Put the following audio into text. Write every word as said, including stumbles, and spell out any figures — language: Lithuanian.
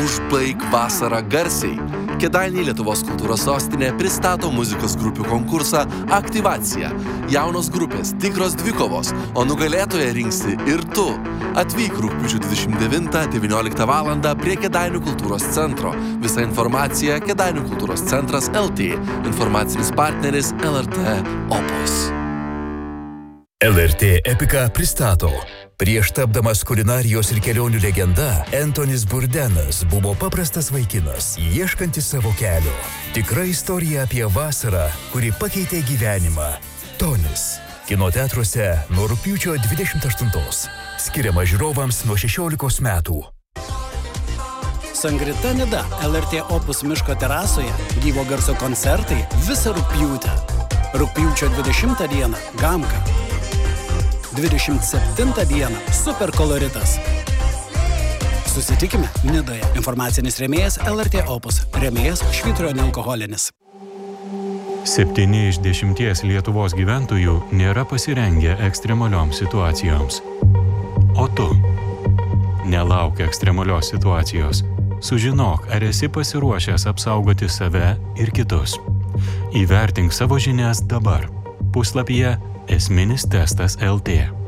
Užbaik vasarą garsiai. Kėdainiai Lietuvos kultūros sostinė pristato muzikos grupių konkursą Aktyvacija. Jaunos grupės, tikros dvikovos, o nugalėtoją rinksi ir tu. Atvyk rugpjūčio dvidešimt devintą devynioliktą valandą prie Kėdainių kultūros centro. Visa informacija Kėdainių kultūros centras L T. Informacinis partneris L R T Opus. L R T Epika pristato. Prieš tapdamas kulinarijos ir kelionių legenda, Antonis Bourdain buvo paprastas vaikinas, ieškantis savo kelio. Tikra istorija apie vasarą, kuri pakeitė gyvenimą. Tonis. Kino teatruose nuo rugpjūčio dvidešimt aštuntos. Skiriama žiūrovams nuo šešiolikos metų. Sangrita Nida, L R T Opus miško terasoje, gyvo garso koncertai visą rugpjūtę. Rugpjūčio dvidešimtą dieną Gamka. dvidešimt septintą dieną Super koloritas. Susitikime Nidoje. Informacinis rėmėjas L R T Opus. Rėmėjas Švyturio nealkoholinis. Septyni iš dešimties Lietuvos gyventojų nėra pasirengę ekstremalioms situacijoms. O tu? Nelauk ekstremalios situacijos. Sužinok, ar esi pasiruošęs apsaugoti save ir kitus. Įvertink savo žinias dabar. Puslapyje Esminis testas L T.